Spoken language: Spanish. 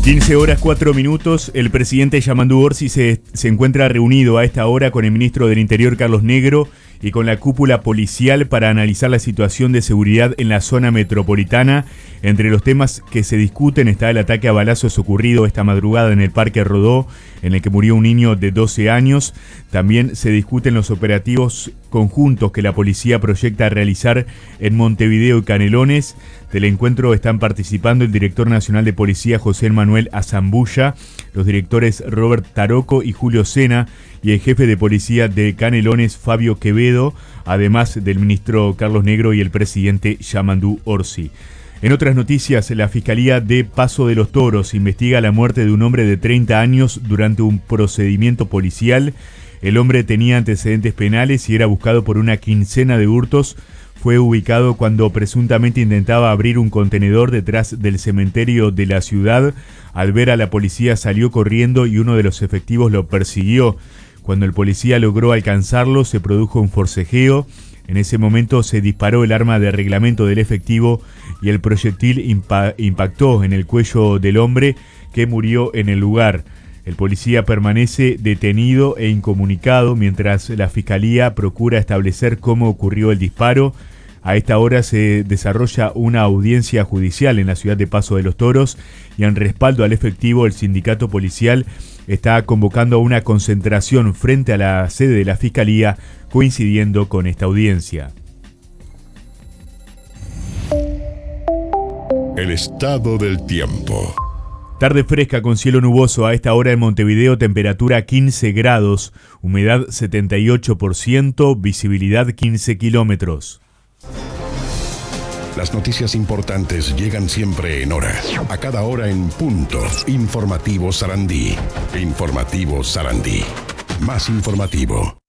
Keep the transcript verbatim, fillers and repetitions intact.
quince horas cuatro minutos, el presidente Yamandu Orsi se, se encuentra reunido a esta hora con el ministro del Interior Carlos Negro y con la cúpula policial para analizar la situación de seguridad en la zona metropolitana. Entre los temas que se discuten está el ataque a balazos ocurrido esta madrugada en el Parque Rodó, en el que murió un niño de doce años. También se discuten los operativos conjuntos que la policía proyecta realizar en Montevideo y Canelones. Del encuentro están participando el director nacional de policía José Manuel Azambulla, los directores Robert Taroco y Julio Sena y el jefe de policía de Canelones Fabio Quevedo, además del ministro Carlos Negro y el presidente Yamandu Orsi. En otras noticias, la Fiscalía de Paso de los Toros investiga la muerte de un hombre de treinta años durante un procedimiento policial. El hombre tenía antecedentes penales y era buscado por una quincena de hurtos. Fue ubicado cuando presuntamente intentaba abrir un contenedor detrás del cementerio de la ciudad. Al ver a la policía salió corriendo y uno de los efectivos lo persiguió. Cuando el policía logró alcanzarlo, se produjo un forcejeo. En ese momento se disparó el arma de reglamento del efectivo y el proyectil impa- impactó en el cuello del hombre, que murió en el lugar. El policía permanece detenido e incomunicado mientras la Fiscalía procura establecer cómo ocurrió el disparo. A esta hora se desarrolla una audiencia judicial en la ciudad de Paso de los Toros y en respaldo al efectivo el sindicato policial está convocando a una concentración frente a la sede de la Fiscalía, coincidiendo con esta audiencia. El estado del tiempo. Tarde fresca con cielo nuboso a esta hora en Montevideo, temperatura quince grados, humedad setenta y ocho por ciento, visibilidad quince kilómetros. Las noticias importantes llegan siempre en hora, a cada hora en punto. Informativo Sarandí. Informativo Sarandí. Más informativo.